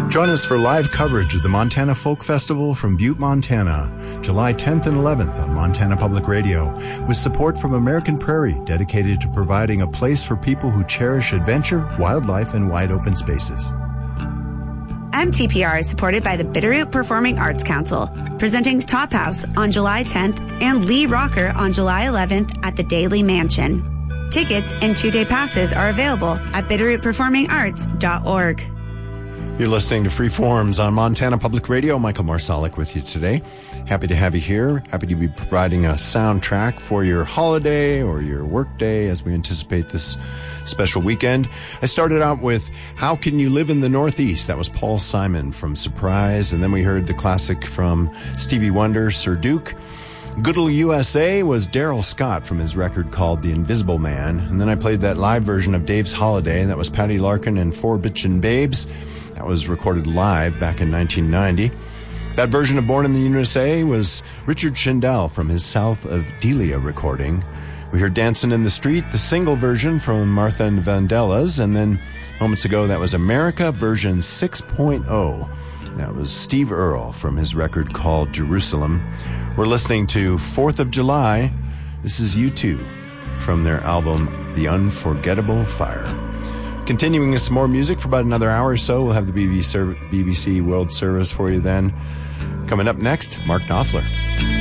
Join us for live coverage of the Montana Folk Festival from Butte, Montana, July 10th and 11th on Montana Public Radio, with support from American Prairie, dedicated to providing a place for people who cherish adventure, wildlife, and wide open spaces. MTPR is supported by the Bitterroot Performing Arts Council, presenting Top House on July 10th and Lee Rocker on July 11th at the Daly Mansion. Tickets and 2-day passes are available at bitterrootperformingarts.org. You're listening to Freeforms on Montana Public Radio. Michael Marsalic with you today. Happy to have you here. Happy to be providing a soundtrack for your holiday or your work day as we anticipate this special weekend. I started out with How Can You Live in the Northeast? That was Paul Simon from Surprise. And then we heard the classic from Stevie Wonder, Sir Duke. Good Ol' USA was Daryl Scott from his record called The Invisible Man. And then I played that live version of Dave's Holiday. That was Patty Larkin and Four Bitchin' Babes. That was recorded live back in 1990. That version of Born in the USA was Richard Schindel from his South of Delia recording. We heard Dancin' in the Street, the single version from Martha and Vandellas, and then moments ago that was America version 6.0. That was Steve Earle from his record called Jerusalem. We're listening to 4th of July. This is U2 from their album The Unforgettable Fire. Continuing with some more music for about another hour or so. We'll have the BBC World Service for you then. Coming up next, Mark Knopfler.